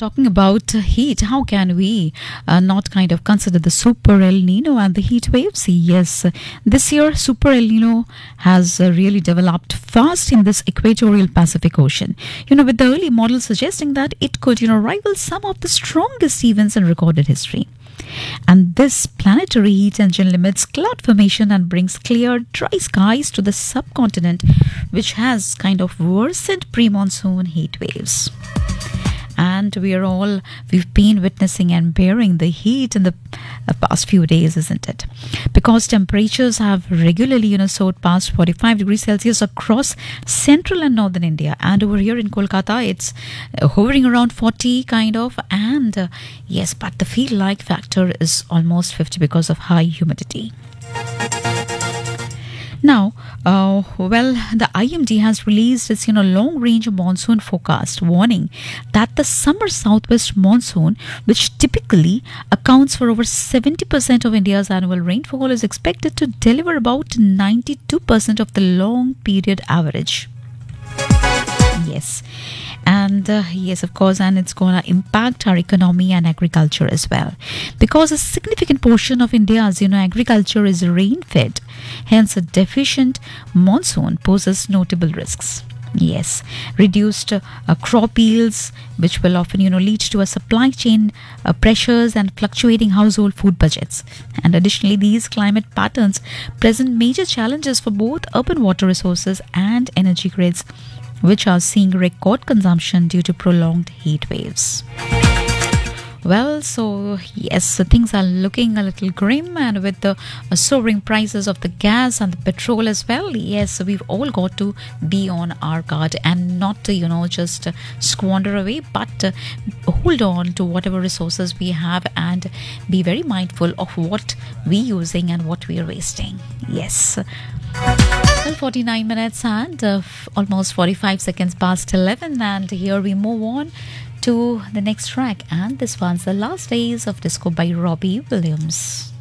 talking about heat, how can we not kind of consider the super El Nino and the heat waves? Yes, this year super El Nino has really developed fast in this equatorial Pacific Ocean. With the early models suggesting that it could, rival some of the strongest events in recorded history. And this planetary heat engine limits cloud formation and brings clear, dry skies to the subcontinent, which has kind of worsened pre-monsoon heat waves. And we've been witnessing and bearing the heat in the past few days, isn't it? Because temperatures have regularly, soared past 45 degrees Celsius across central and northern India. And over here in Kolkata, it's hovering around 40 kind of. And yes, but the feel-like factor is almost 50 because of high humidity. Now, the IMD has released its, long-range monsoon forecast, warning that the summer southwest monsoon, which typically accounts for over 70% of India's annual rainfall, is expected to deliver about 92% of the long period average. Yes. And yes, of course, and it's going to impact our economy and agriculture as well. Because a significant portion of India's, agriculture is rain-fed. Hence, a deficient monsoon poses notable risks. Yes, reduced crop yields, which will often, lead to a supply chain pressures and fluctuating household food budgets. And additionally, these climate patterns present major challenges for both urban water resources and energy grids, which are seeing record consumption due to prolonged heat waves. Well, so yes, so things are looking a little grim, and with the soaring prices of the gas and the petrol as well, yes, so we've all got to be on our guard and not to, just squander away, but hold on to whatever resources we have and be very mindful of what we're using and what we're wasting. Yes. Well, 49 minutes and almost 45 seconds past 11, and here we move on to the next track, and this one's The Last Days of Disco by Robbie Williams.